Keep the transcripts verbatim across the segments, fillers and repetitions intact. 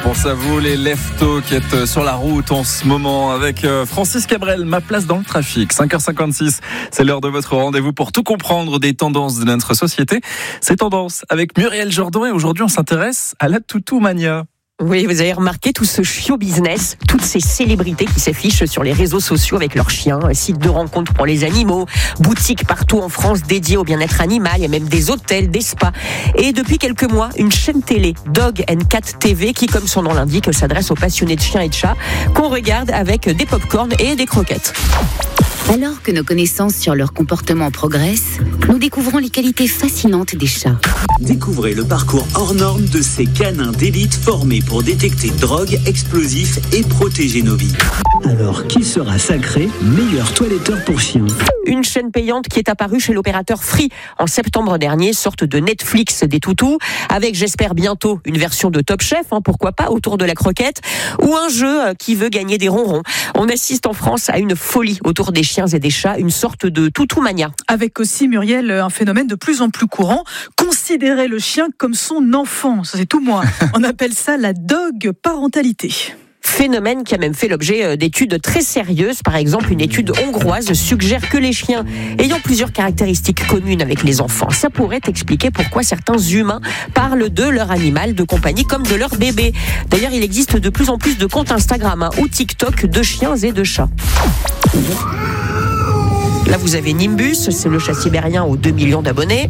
pense à vous, les leftos qui êtes sur la route en ce moment avec Francis Cabrel, ma place dans le trafic. cinq heures cinquante-six, c'est l'heure de votre rendez-vous pour tout comprendre des tendances de notre société. Ces tendances avec Muriel Jourdan et aujourd'hui on s'intéresse à la toutou-mania. Oui, vous avez remarqué tout ce show business, toutes ces célébrités qui s'affichent sur les réseaux sociaux avec leurs chiens, sites de rencontres pour les animaux, boutiques partout en France dédiées au bien-être animal, il y a même des hôtels, des spas. Et depuis quelques mois, une chaîne télé, Dog and Cat T V, qui, comme son nom l'indique, s'adresse aux passionnés de chiens et de chats, qu'on regarde avec des pop-corn et des croquettes. Alors que nos connaissances sur leur comportement progressent, nous découvrons les qualités fascinantes des chats. Découvrez le parcours hors norme de ces canins d'élite formés pour détecter drogue, explosifs et protéger nos vies. Alors, qui sera sacré meilleur toiletteur pour chiens ? Une chaîne payante qui est apparue chez l'opérateur Free en septembre dernier, sorte de Netflix des toutous, avec j'espère bientôt une version de Top Chef, hein, pourquoi pas, autour de la croquette, ou un jeu qui veut gagner des ronrons. On assiste en France à une folie autour des chiens et des chats, une sorte de toutou-mania. Avec aussi, Muriel, un phénomène de plus en plus courant, considérer le chien comme son enfant, ça c'est tout moi. On appelle ça la dog parentalité. Phénomène qui a même fait l'objet d'études très sérieuses. Par exemple, une étude hongroise suggère que les chiens ayant plusieurs caractéristiques communes avec les enfants, ça pourrait expliquer pourquoi certains humains parlent de leur animal de compagnie comme de leur bébé. D'ailleurs, il existe de plus en plus de comptes Instagram hein, ou TikTok de chiens et de chats. Là, vous avez Nimbus, c'est le chat sibérien aux deux millions d'abonnés.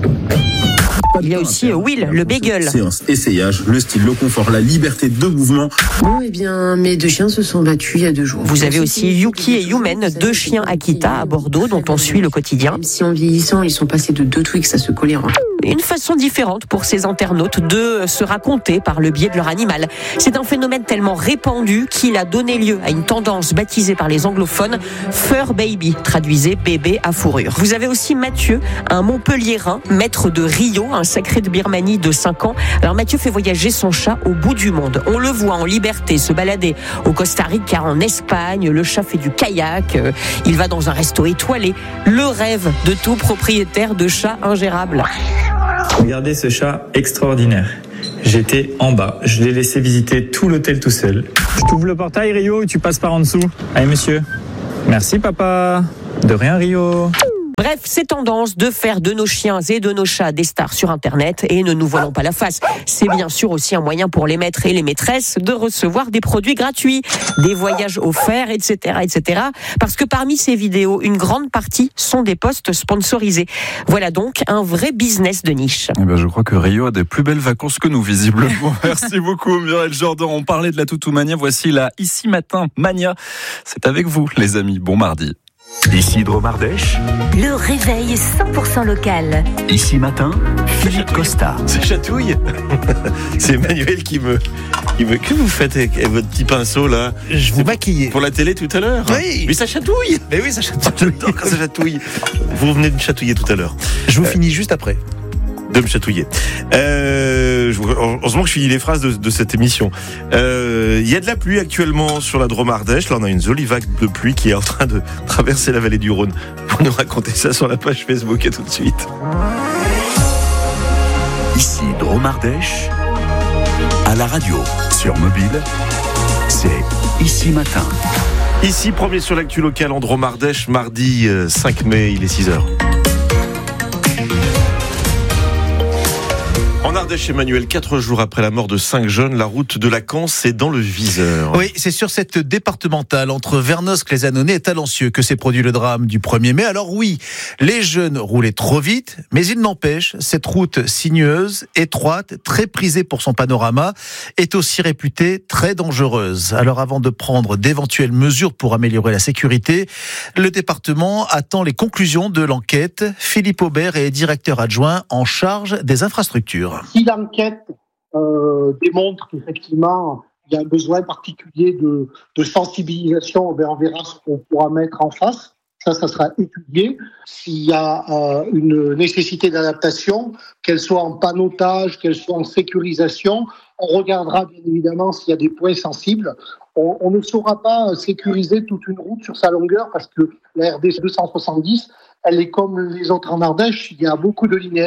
Il y a aussi Will, le beagle. Séance essayage, le style, le confort, la liberté de mouvement. Bon, eh bien, mes deux chiens se sont battus il y a deux jours. Vous avez aussi Yuki et Yumen, deux chiens Akita à Bordeaux dont on suit le quotidien. Même si en vieillissant, ils sont passés de deux Twix à se coller. Une façon différente pour ces internautes de se raconter par le biais de leur animal. C'est un phénomène tellement répandu qu'il a donné lieu à une tendance baptisée par les anglophones Fur Baby, traduisez bébé à fourrure. Vous avez aussi Mathieu, un Montpelliérain, maître de Rio, un sacré de Birmanie de cinq ans. Alors Mathieu fait voyager son chat au bout du monde. On le voit en liberté se balader au Costa Rica, en Espagne. Le chat fait du kayak, il va dans un resto étoilé. Le rêve de tout propriétaire de chat ingérable. Regardez ce chat extraordinaire. J'étais en bas. Je l'ai laissé visiter tout l'hôtel tout seul. Je t'ouvre le portail, Rio, et tu passes par en dessous. Allez, monsieur. Merci, papa. De rien, Rio. Bref, ces tendances de faire de nos chiens et de nos chats des stars sur Internet, et ne nous voilons pas la face, c'est bien sûr aussi un moyen pour les maîtres et les maîtresses de recevoir des produits gratuits, des voyages offerts, et cetera, et cetera. Parce que parmi ces vidéos, une grande partie sont des posts sponsorisés. Voilà donc un vrai business de niche. Eh ben, je crois que Rio a des plus belles vacances que nous, visiblement. Merci beaucoup, Muriel Jourdan. On parlait de la toutou-mania. Voici la Ici Matin Mania. C'est avec vous, les amis. Bon mardi. Ici Dromardèche. Le réveil cent pour cent local. Ici matin, Philippe Costa. C'est chatouille. C'est Emmanuel qui me, qui me... Que vous faites avec votre petit pinceau là ? Je vous maquille. Pour la télé tout à l'heure ? Oui. Mais ça chatouille. Mais oui, ça chatouille. J'adore quand ça chatouille. Vous venez de me chatouiller tout à l'heure. Je vous euh... finis juste après. De me chatouiller. Euh, je, heureusement que je finis les phrases de, de cette émission. Euh, il y a de la pluie actuellement sur la Dromardèche. Là, on a une jolie vague de pluie qui est en train de traverser la vallée du Rhône. Vous nous racontez ça sur la page Facebook. À tout de suite. Ici Dromardèche, à la radio, sur mobile, c'est Ici Matin. Ici, premier sur l'actu local en Dromardèche, mardi cinq mai, il est six heures. En Ardèche, Emmanuel, quatre jours après la mort de cinq jeunes, la route de Lacan, c'est dans le viseur. Oui, c'est sur cette départementale entre Vernosque, les Annonay et Talencieux que s'est produit le drame du premier mai. Alors oui, les jeunes roulaient trop vite, mais il n'empêche, cette route sinueuse, étroite, très prisée pour son panorama, est aussi réputée très dangereuse. Alors avant de prendre d'éventuelles mesures pour améliorer la sécurité, le département attend les conclusions de l'enquête. Philippe Aubert est directeur adjoint en charge des infrastructures. Si l'enquête euh, démontre qu'effectivement il y a un besoin particulier de, de sensibilisation, ben on verra ce qu'on pourra mettre en face. Ça, ça sera étudié. S'il y a euh, une nécessité d'adaptation, qu'elle soit en panneautage, qu'elle soit en sécurisation, on regardera bien évidemment s'il y a des points sensibles. On, on ne saura pas sécuriser toute une route sur sa longueur parce que la R D deux cent soixante-dix, elle est comme les autres en Ardèche. Il y a beaucoup de linéaires.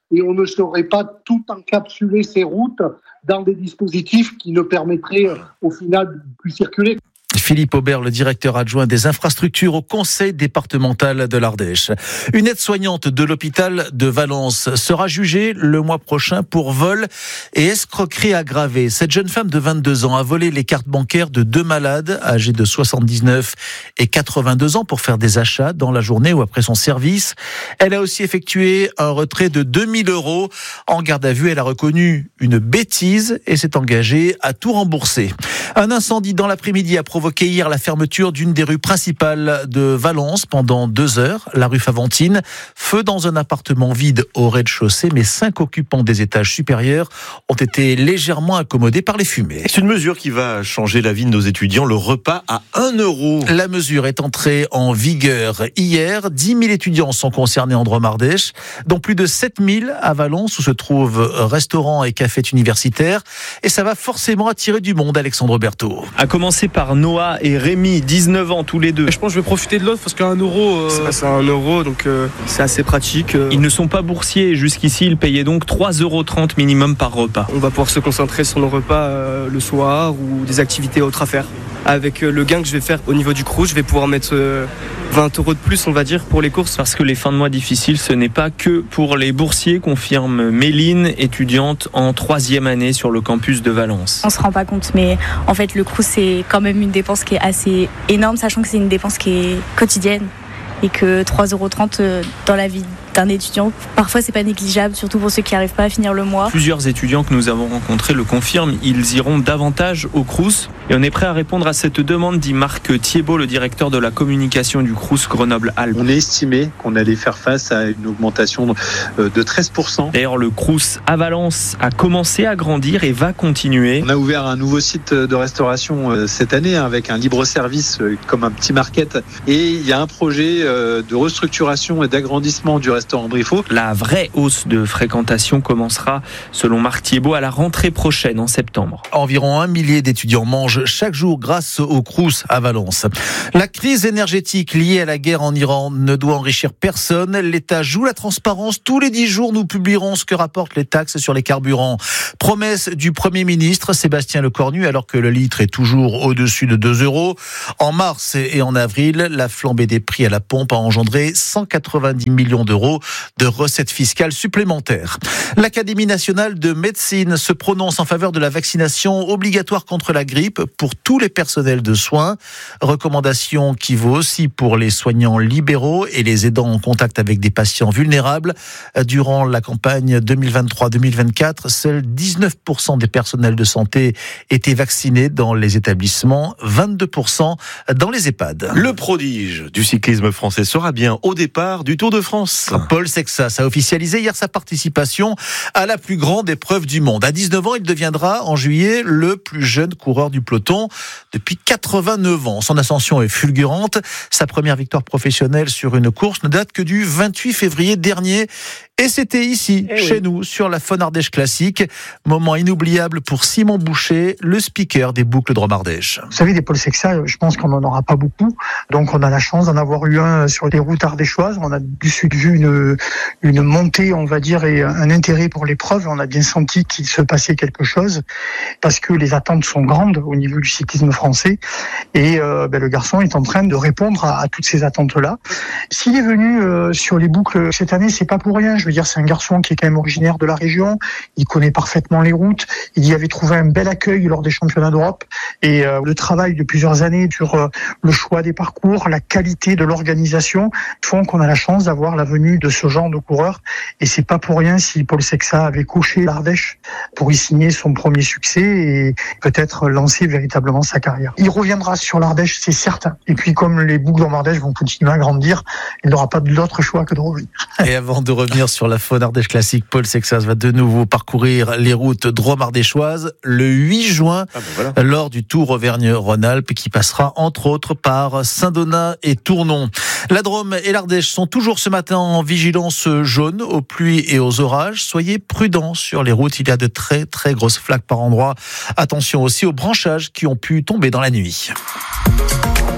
et on ne saurait pas tout encapsuler ces routes dans des dispositifs qui ne permettraient au final de plus circuler. Philippe Aubert, le directeur adjoint des infrastructures au conseil départemental de l'Ardèche. Une aide-soignante de l'hôpital de Valence sera jugée le mois prochain pour vol et escroquerie aggravée. Cette jeune femme de vingt-deux ans a volé les cartes bancaires de deux malades âgés de soixante-dix-neuf et quatre-vingt-deux ans pour faire des achats dans la journée ou après son service. Elle a aussi effectué un retrait de deux mille euros. En garde à vue, elle a reconnu une bêtise et s'est engagée à tout rembourser. Un incendie dans l'après-midi a provoqué hier la fermeture d'une des rues principales de Valence pendant deux heures, la rue Faventine. Feu dans un appartement vide au rez-de-chaussée, mais cinq occupants des étages supérieurs ont été légèrement accommodés par les fumées. C'est une mesure qui va changer la vie de nos étudiants, le repas à un euro. La mesure est entrée en vigueur hier. dix mille étudiants sont concernés en Drôme-Ardèche, dont plus de sept mille à Valence, où se trouvent restaurants et cafés universitaires. Et ça va forcément attirer du monde, Alexandre Berthaud. À commencer par Noah et Rémi, dix-neuf ans tous les deux. Je pense que je vais profiter de l'autre parce qu'un euro, euh, c'est passé à un euro, donc euh, c'est assez pratique. Euh. Ils ne sont pas boursiers et jusqu'ici, ils payaient donc trois euros trente minimum par repas. On va pouvoir se concentrer sur nos repas euh, le soir ou des activités autres à faire. Avec euh, le gain que je vais faire au niveau du Crous, je vais pouvoir mettre euh, vingt euros de plus, on va dire, pour les courses. Parce que les fins de mois difficiles, ce n'est pas que pour les boursiers, confirme Méline, étudiante en troisième année sur le campus de Valence. On se rend pas compte, mais en fait, le Crous, c'est quand même une dépense qui est assez énorme, sachant que c'est une dépense qui est quotidienne et que trois euros trente dans la vie d'un étudiant, parfois c'est pas négligeable, surtout pour ceux qui n'arrivent pas à finir le mois. Plusieurs étudiants que nous avons rencontrés le confirment, ils iront davantage au Crous et on est prêt à répondre à cette demande, dit Marc Thiebaud, le directeur de la communication du Crous Grenoble-Alpes. On a estimé qu'on allait faire face à une augmentation de treize pour cent. D'ailleurs, le Crous à Valence a commencé à grandir et va continuer. On a ouvert un nouveau site de restauration cette année avec un libre-service comme un petit market et il y a un projet de restructuration et d'agrandissement du restaurant Briffaut. La vraie hausse de fréquentation commencera, selon Marc Thiebaud, à la rentrée prochaine en septembre. Environ un millier d'étudiants mangent chaque jour grâce au Crous à Valence. La crise énergétique liée à la guerre en Iran ne doit enrichir personne. L'État joue la transparence. Tous les dix jours, nous publierons ce que rapportent les taxes sur les carburants. Promesse du Premier ministre Sébastien Lecornu, alors que le litre est toujours au-dessus de deux euros. En mars et en avril, la flambée des prix à la pompe a engendré cent quatre-vingt-dix millions d'euros de recettes fiscales supplémentaires. L'Académie nationale de médecine se prononce en faveur de la vaccination obligatoire contre la grippe pour tous les personnels de soins. Recommandation qui vaut aussi pour les soignants libéraux et les aidants en contact avec des patients vulnérables. Durant la campagne deux mille vingt-trois deux mille vingt-quatre, seuls dix-neuf pour cent des personnels de santé étaient vaccinés dans les établissements, vingt-deux pour cent dans les EHPAD. Le prodige du cyclisme français sera bien au départ du Tour de France. Paul Sexas a officialisé hier sa participation à la plus grande épreuve du monde. À dix-neuf ans, il deviendra en juillet le plus jeune coureur du peloton depuis quatre-vingt-neuf ans. Son ascension est fulgurante. Sa première victoire professionnelle sur une course ne date que du vingt-huit février dernier. Et c'était ici, eh chez oui. nous, sur la Faune Ardèche Classique. Moment inoubliable pour Simon Boucher, le speaker des boucles Drôme-Ardèche. Vous savez, des Paul Sexas, je pense qu'on n'en aura pas beaucoup. Donc on a la chance d'en avoir eu un sur les routes ardéchoises. On a du sud vu une, une montée, on va dire, et un intérêt pour l'épreuve. On a bien senti qu'il se passait quelque chose parce que les attentes sont grandes au niveau du cyclisme français. Et euh, ben, le garçon est en train de répondre à, à toutes ces attentes-là. S'il est venu euh, sur les boucles cette année, c'est pas pour rien. Je veux dire, c'est un garçon qui est quand même originaire de la région. Il connaît parfaitement les routes. Il y avait trouvé un bel accueil lors des championnats d'Europe. Et euh, le travail de plusieurs années sur euh, le choix des parcours, la qualité de l'organisation font qu'on a la chance d'avoir la venue de ce genre de coureur. Et c'est pas pour rien si Paul Sexas avait coché l'Ardèche pour y signer son premier succès et peut-être lancer véritablement sa carrière. Il reviendra sur l'Ardèche, c'est certain. Et puis comme les boucles Drôme-Ardèche vont continuer à grandir, il n'aura pas d'autre choix que de revenir. Et avant de revenir sur la Faune Ardèche Classique, Paul Sexas va de nouveau parcourir les routes drôme-ardéchoises le huit juin ah ben voilà. lors du Tour Auvergne-Rhône-Alpes qui passera entre autres par Saint-Donat et Tournon. La Drôme et l'Ardèche sont toujours ce matin en vigilance jaune aux pluies et aux orages. Soyez prudents sur les routes, il y a de très très grosses flaques par endroits. Attention aussi aux branchages qui ont pu tomber dans la nuit.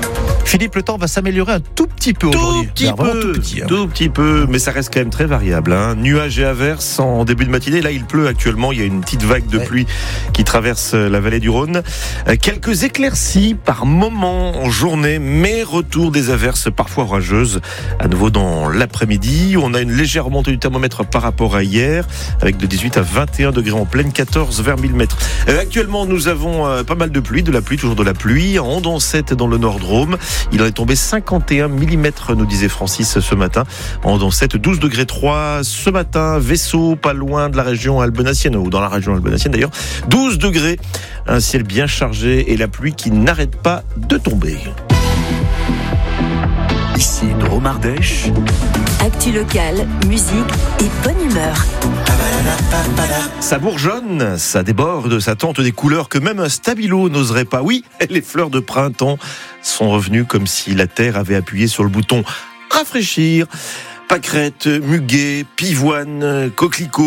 Philippe, le temps va s'améliorer un tout petit peu aujourd'hui. Tout petit Alors, vraiment peu, tout petit, hein. tout petit peu, mais ça reste quand même très variable. Hein. Nuages et averses en début de matinée. Là, il pleut actuellement. Il y a une petite vague de ouais. pluie qui traverse la vallée du Rhône. Euh, quelques éclaircies par moment en journée, mais retour des averses parfois orageuses. À nouveau dans l'après-midi, on a une légère montée du thermomètre par rapport à hier, avec de dix-huit à vingt et un degrés en pleine, quatorze vers mille mètres. Euh, actuellement, nous avons euh, pas mal de pluie, de la pluie, toujours de la pluie. En Andon-Sept dans le Nord-Drôme, il en est tombé cinquante et un millimètres, nous disait Francis ce matin. En Andon-Sept, douze degrés trois ce matin. Vaisseau, pas loin de la région albenacienne, ou dans la région albenacienne d'ailleurs. douze degrés, un ciel bien chargé et la pluie qui n'arrête pas de tomber. Ici Drôme Ardèche. Actu locale, musique et bonne humeur. Ça bourgeonne, ça déborde, ça tente des couleurs que même un stabilo n'oserait pas. Oui, les fleurs de printemps sont revenues comme si la terre avait appuyé sur le bouton rafraîchir. Pâquerettes, muguet, pivoine, coquelicot.